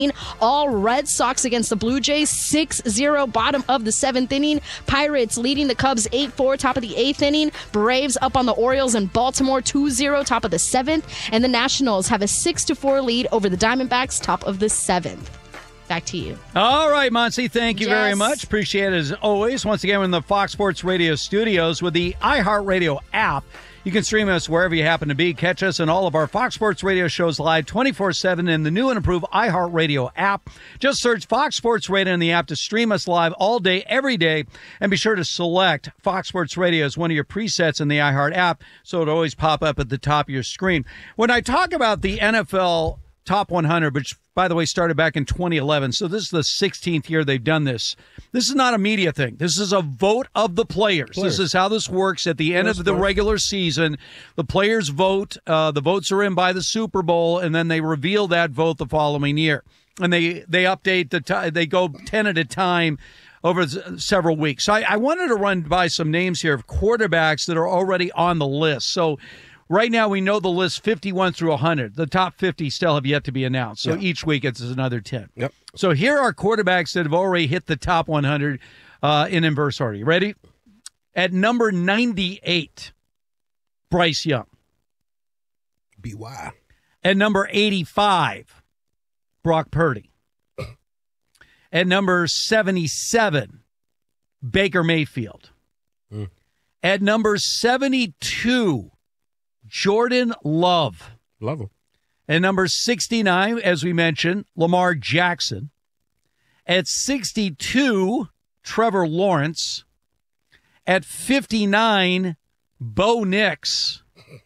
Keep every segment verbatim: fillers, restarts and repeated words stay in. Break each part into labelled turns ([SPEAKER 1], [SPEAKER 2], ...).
[SPEAKER 1] All Red Sox against the Blue Jays, six zero, bottom of the seventh inning. Pirates leading the Cubs eight four, top of the eighth inning. Braves up on the Orioles in Baltimore two zero, top of the seventh. And the Nationals have a six to four lead over the Diamondbacks, top of the seventh. Back to you.
[SPEAKER 2] All right, Monty, thank you
[SPEAKER 1] yes.
[SPEAKER 2] very much. Appreciate it as always. Once again, we're in the Fox Sports Radio studios with the iHeartRadio app. You can stream us wherever you happen to be. Catch us and all of our Fox Sports Radio shows live twenty-four seven in the new and improved iHeartRadio app. Just search Fox Sports Radio in the app to stream us live all day, every day. And be sure to select Fox Sports Radio as one of your presets in the iHeart app so it'll always pop up at the top of your screen. When I talk about the N F L Top one hundred, which, by the way, started back in twenty eleven, so this is the sixteenth year they've done this. This is not a media thing. This is a vote of the players. players. This is how this works at the end players of the vote. regular season. The players vote. Uh, the votes are in by the Super Bowl, and then they reveal that vote the following year. And they, they update the t- they go ten at a time over several weeks. So I, I wanted to run by some names here of quarterbacks that are already on the list. So right now, we know the list fifty-one through one hundred. The top fifty still have yet to be announced. So yep. each week it's another ten.
[SPEAKER 3] Yep.
[SPEAKER 2] So here are quarterbacks that have already hit the top one hundred uh, in inverse order. You ready? At number ninety-eight, Bryce Young.
[SPEAKER 3] B Y.
[SPEAKER 2] At number eighty-five, Brock Purdy. At number seventy-seven, Baker Mayfield. Mm. At number seventy-two, Jordan Love.
[SPEAKER 3] Love him.
[SPEAKER 2] At number sixty-nine, as we mentioned, Lamar Jackson. At sixty-two, Trevor Lawrence. At fifty-nine, Bo Nix.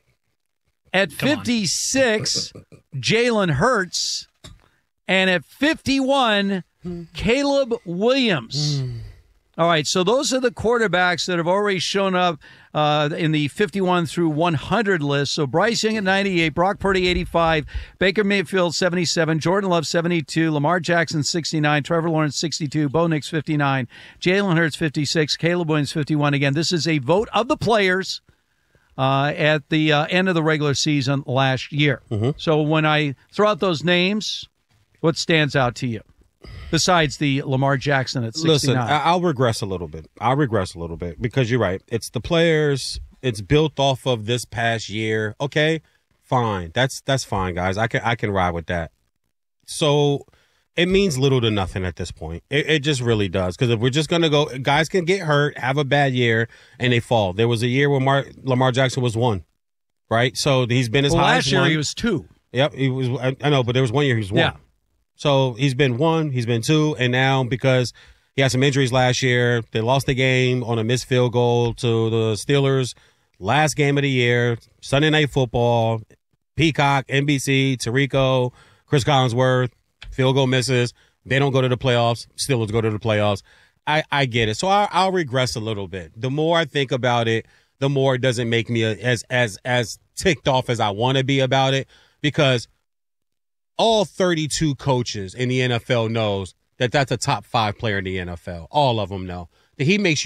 [SPEAKER 2] At fifty-six, Jalen Hurts. And at fifty-one, Caleb Williams. Mm. All right, so those are the quarterbacks that have already shown up uh, in the fifty-one through one hundred list. So Bryce Young at ninety-eight, Brock Purdy eighty-five, Baker Mayfield seventy-seven, Jordan Love seventy-two, Lamar Jackson sixty-nine, Trevor Lawrence sixty-two, Bo Nix fifty-nine, Jalen Hurts fifty-six, Caleb Williams fifty-one. Again, this is a vote of the players uh, at the uh, end of the regular season last year. Mm-hmm. So when I throw out those names, what stands out to you? Besides the Lamar Jackson at sixty-nine.
[SPEAKER 3] Listen, I'll regress a little bit. I'll regress a little bit because you're right. It's the players. It's built off of this past year. Okay, fine. That's that's fine, guys. I can I can ride with that. So it means little to nothing at this point. It, it just really does. Because if we're just gonna go, guys can get hurt, have a bad year, and they fall. There was a year where Mar- Lamar Jackson was one, right? So he's been as
[SPEAKER 2] well,
[SPEAKER 3] high
[SPEAKER 2] last
[SPEAKER 3] as
[SPEAKER 2] year
[SPEAKER 3] one.
[SPEAKER 2] He was two.
[SPEAKER 3] Yep, he was. I, I know, but there was one year he was one.
[SPEAKER 2] Yeah.
[SPEAKER 3] So he's been one, he's been two, and now because he had some injuries last year, they lost the game on a missed field goal to the Steelers. Last game of the year, Sunday Night Football, Peacock, N B C, Tirico, Chris Collinsworth, field goal misses. They don't go to the playoffs. Steelers go to the playoffs. I, I get it. So I, I'll regress a little bit. The more I think about it, the more it doesn't make me as as as ticked off as I want to be about it, because all thirty-two coaches in the N F L knows that that's a top five player in the N F L. All of them know that he makes you